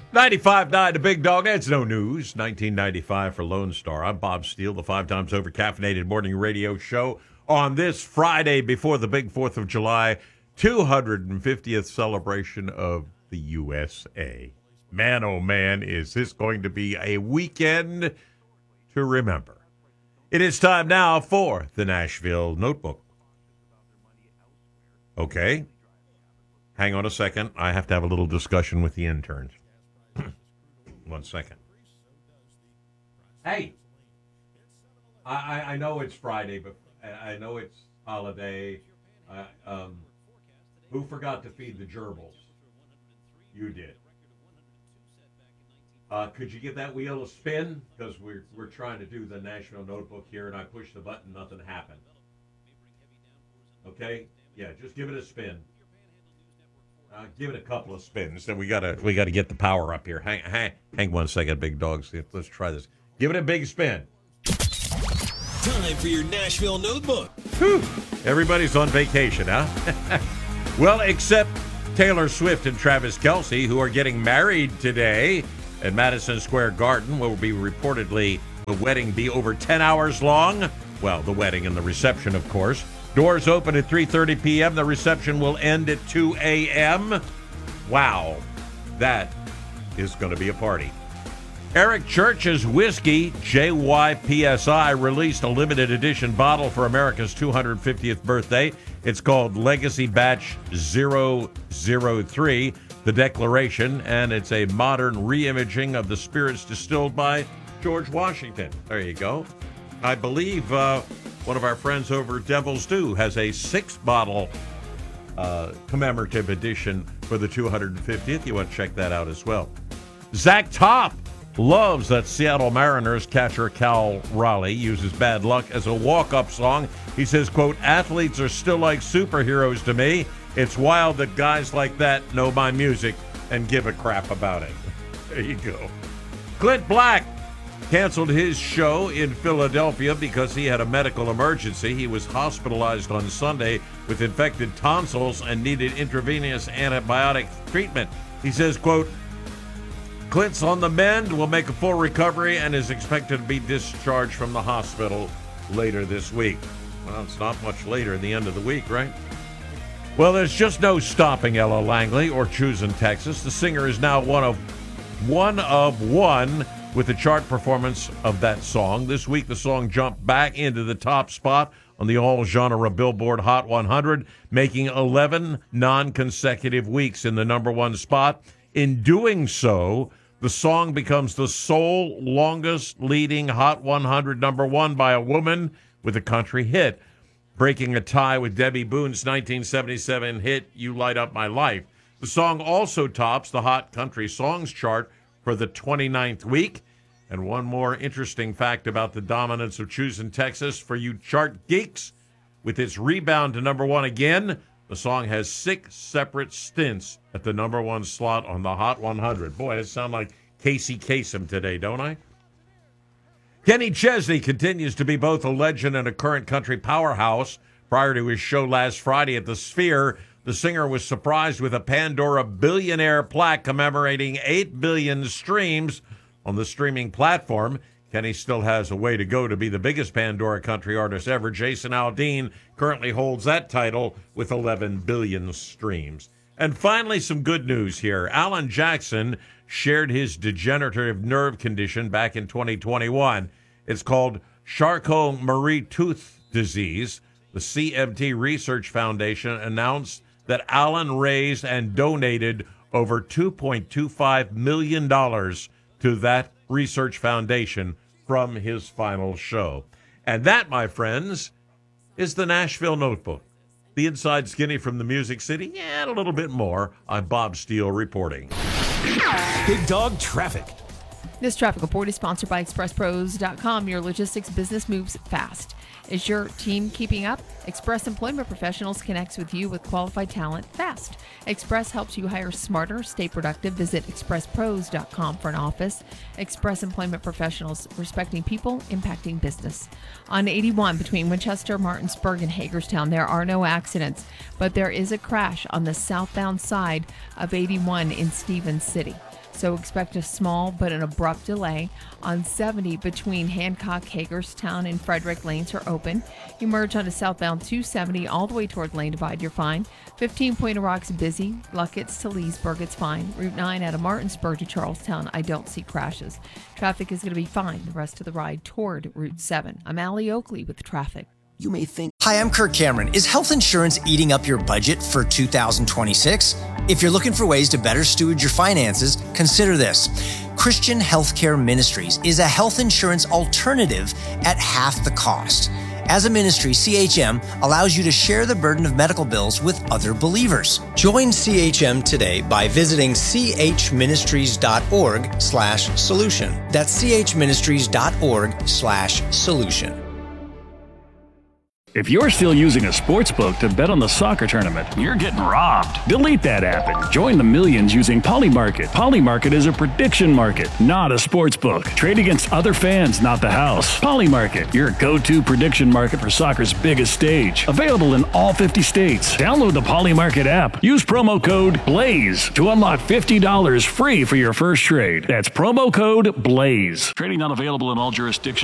95.9 The Big Dog. That's no news. 1995 for Lone Star. I'm Bob Steele, the 5 times over caffeinated morning radio show on this Friday before the big 4th of July, 250th celebration of the USA. Man, oh man, is this going to be a weekend to remember. It is time now for the Nashville Notebook. Okay. Hang on a second. I have to have a little discussion with the interns. 1 second. Hey, I know it's Friday, but I know it's holiday. Who forgot to feed the gerbils? You did. Could you give that wheel a spin? Because we're trying to do the National Notebook here, and I pushed the button, nothing happened. Okay? Yeah, just give it a spin. Give it a couple of spins. Then we gotta get the power up here. Hang 1 second, big dogs. Let's try this. Give it a big spin. Time for your Nashville Notebook. Whew. Everybody's on vacation, huh? Well, except Taylor Swift and Travis Kelce, who are getting married today at Madison Square Garden. Will be reportedly the wedding be over 10 hours long. Well, the wedding and the reception, of course. Doors open at 3:30 p.m. The reception will end at 2 a.m. Wow, that is going to be a party. Eric Church's whiskey, JYPSI, released a limited edition bottle for America's 250th birthday. It's called Legacy Batch 003, The Declaration, and it's a modern reimaging of the spirits distilled by George Washington. There you go. I believe one of our friends over at Devil's Due has a 6-bottle commemorative edition for the 250th. You want to check that out as well. Zach Topp loves that Seattle Mariners catcher Cal Raleigh uses Bad Luck as a walk-up song. He says, quote, athletes are still like superheroes to me. It's wild that guys like that know my music and give a crap about it. There you go. Clint Black canceled his show in Philadelphia because he had a medical emergency. He was hospitalized on Sunday with infected tonsils and needed intravenous antibiotic treatment. He says, quote, Clint's on the mend, will make a full recovery, and is expected to be discharged from the hospital later this week. Well, it's not much later in the end of the week, right? Well, there's just no stopping Ella Langley or Choosing Texas. The singer is now one of one with the chart performance of that song. This week, the song jumped back into the top spot on the all-genre Billboard Hot 100, making 11 non-consecutive weeks in the number one spot. In doing so, the song becomes the sole longest leading Hot 100 number one by a woman with a country hit, breaking a tie with Debbie Boone's 1977 hit, You Light Up My Life. The song also tops the Hot Country Songs chart for the 29th week. And one more interesting fact about the dominance of Choosing Texas for you chart geeks, with its rebound to number one again, the song has 6 separate stints at the number one slot on the Hot 100. Boy, I sound like Casey Kasem today, don't I? Kenny Chesney continues to be both a legend and a current country powerhouse. Prior to his show last Friday at the Sphere, the singer was surprised with a Pandora Billionaire plaque commemorating 8 billion streams on the streaming platform. Kenny still has a way to go to be the biggest Pandora country artist ever. Jason Aldean currently holds that title with 11 billion streams. And finally, some good news here. Alan Jackson shared his degenerative nerve condition back in 2021. It's called Charcot-Marie Tooth Disease. The CMT Research Foundation announced that Alan raised and donated over $2.25 million to that research foundation from his final show. And that, my friends, is the Nashville Notebook. The inside skinny from the Music City, and a little bit more. I'm Bob Steele reporting. Big Dog Traffic. This traffic report is sponsored by ExpressPros.com. Your logistics business moves fast. Is your team keeping up? Express Employment Professionals connects with you with qualified talent fast. Express helps you hire smarter, stay productive. Visit ExpressPros.com for an office. Express Employment Professionals, respecting people, impacting business. On 81 between Winchester, Martinsburg, and Hagerstown, there are no accidents, but there is a crash on the southbound side of 81 in Stevens City. so expect a small but an abrupt delay. On 70 between Hancock, Hagerstown, and Frederick lanes are open. You merge onto southbound 270 all the way toward Lane Divide, you're fine. 15 Point of Rock's busy. Luckett's to Leesburg, it's fine. Route 9 out of Martinsburg to Charlestown, I don't see crashes. Traffic is going to be fine the rest of the ride toward Route 7. I'm Allie Oakley with the traffic. You may think, hi, I'm Kirk Cameron. Is health insurance eating up your budget for 2026? If you're looking for ways to better steward your finances, consider this. Christian Healthcare Ministries is a health insurance alternative at half the cost. As a ministry, CHM allows you to share the burden of medical bills with other believers. Join CHM today by visiting chministries.org/solution. That's chministries.org/solution. If you're still using a sports book to bet on the soccer tournament, you're getting robbed. Delete that app and join the millions using Polymarket. Polymarket is a prediction market, not a sports book. Trade against other fans, not the house. Polymarket, your go-to prediction market for soccer's biggest stage. Available in all 50 states. Download the Polymarket app. Use promo code BLAZE to unlock $50 free for your first trade. That's promo code BLAZE. Trading not available in all jurisdictions.